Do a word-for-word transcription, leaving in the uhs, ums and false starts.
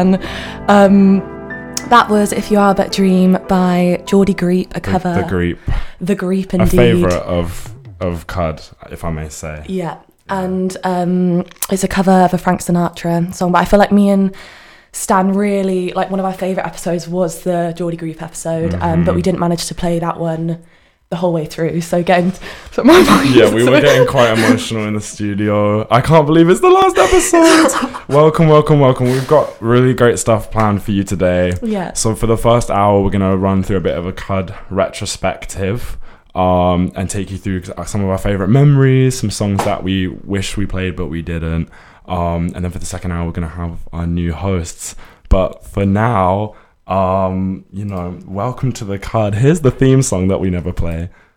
And um, that was If You Are But Dream by Geordie Greep, a cover. The, the Greep. The Greep, indeed. A favourite of, of Cud, if I may say. Yeah, and um, it's a cover of a Frank Sinatra song, but I feel like me and Stan really, like one of our favourite episodes was the Geordie Greep episode, mm-hmm. um, but we didn't manage to play that one the whole way through, so getting put my voice. Yeah, we were getting quite emotional in the studio. I can't believe it's the last episode. welcome, welcome, welcome. We've got really great stuff planned for you today. Yeah. So for the first hour, we're going to run through a bit of a Cud retrospective um, and take you through some of our favourite memories, some songs that we wish we played but we didn't. Um, and then for the second hour, we're going to have our new hosts. But for now... Um, you know, welcome to the Cud. Here's the theme song that we never play.